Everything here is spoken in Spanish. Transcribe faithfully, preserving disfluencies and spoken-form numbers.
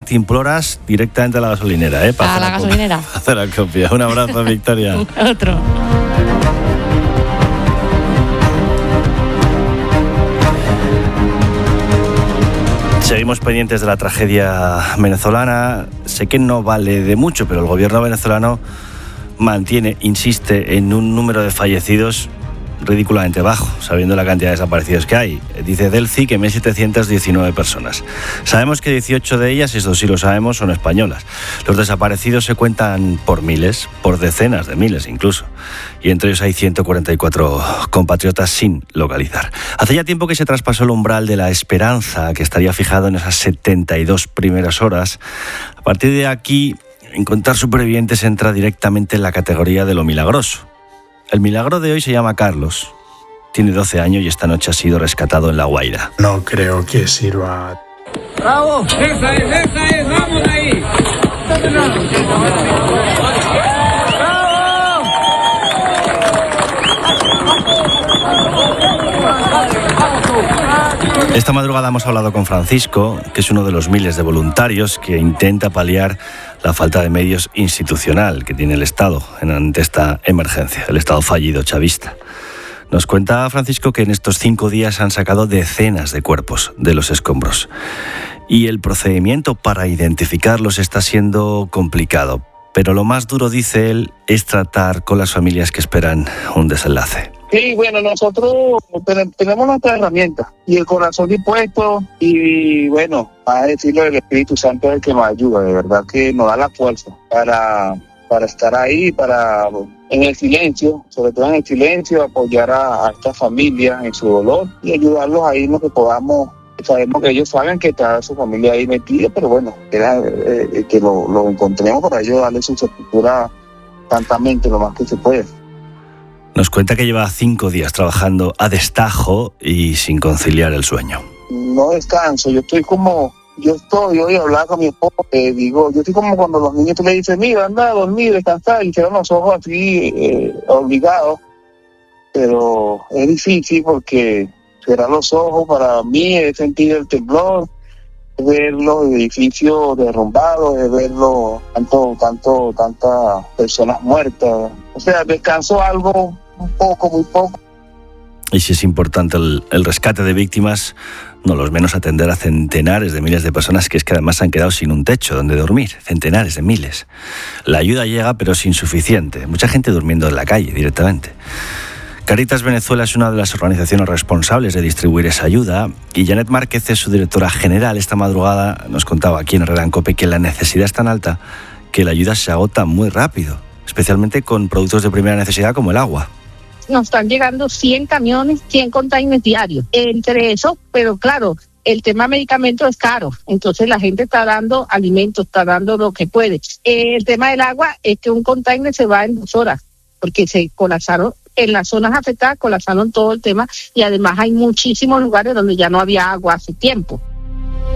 te imploras directamente a la gasolinera, ¿eh? Para a la gasolinera. Para hacer la copia. Un abrazo, Victoria. Otro. Seguimos pendientes de la tragedia venezolana. Sé que no vale de mucho, pero el gobierno venezolano mantiene, insiste en un número de fallecidos ridículamente bajo, sabiendo la cantidad de desaparecidos que hay. Dice Delci que mil setecientas diecinueve personas. Sabemos que dieciocho de ellas, esto sí lo sabemos, son españolas. Los desaparecidos se cuentan por miles, por decenas de miles incluso. Y entre ellos hay ciento cuarenta y cuatro compatriotas sin localizar. Hace ya tiempo que se traspasó el umbral de la esperanza, que estaría fijado en esas setenta y dos primeras horas. A partir de aquí, encontrar supervivientes entra directamente en la categoría de lo milagroso. El milagro de hoy se llama Carlos. Tiene doce años y esta noche ha sido rescatado en La Guaira. No creo que sirva. ¡Bravo! ¡Esa es, esa es! ¡Vamos ahí! Esta madrugada hemos hablado con Francisco, que es uno de los miles de voluntarios que intenta paliar la falta de medios institucional que tiene el Estado ante esta emergencia, el Estado fallido chavista. Nos cuenta Francisco que en estos cinco días han sacado decenas de cuerpos de los escombros y el procedimiento para identificarlos está siendo complicado, pero lo más duro, dice él, es tratar con las familias que esperan un desenlace. Sí, bueno, nosotros tenemos nuestras herramientas y el corazón dispuesto y bueno, a decirlo, el Espíritu Santo es el que nos ayuda, de verdad que nos da la fuerza para, para estar ahí, para en el silencio, sobre todo en el silencio, apoyar a, a esta familia en su dolor y ayudarlos ahí en lo que podamos. Sabemos que ellos saben que está su familia ahí metida, pero bueno, era, eh, que lo, lo encontremos para ellos darle su sepultura santamente lo más que se puede. Nos cuenta que lleva cinco días trabajando a destajo y sin conciliar el sueño. No descanso, yo estoy como, yo estoy hoy hablando con mi esposa, eh, digo, yo estoy como cuando los niños tú le dices, mira, anda a dormir, descansar, y cierran los ojos así, eh, obligados, pero es difícil porque cerrar los ojos para mí es sentir el temblor, es ver los edificios derrumbados, es ver los, tanto, tanto, tantas personas muertas, o sea, descanso algo, un poco, muy poco. Y si es importante el, el rescate de víctimas, no los menos atender a centenares de miles de personas que es que además han quedado sin un techo donde dormir, centenares de miles. La ayuda llega pero es insuficiente, mucha gente durmiendo en la calle directamente. Caritas Venezuela es una de las organizaciones responsables de distribuir esa ayuda y Janet Márquez es su directora general. Esta madrugada nos contaba aquí en Herrera en Cope que la necesidad es tan alta que la ayuda se agota muy rápido, especialmente con productos de primera necesidad como el agua. Nos están llegando cien camiones, cien containers diarios. Entre eso, pero claro, el tema medicamentos es caro, entonces la gente está dando alimentos, está dando lo que puede. El tema del agua es que un container se va en dos horas, porque se colapsaron, en las zonas afectadas colapsaron todo el tema y además hay muchísimos lugares donde ya no había agua hace tiempo.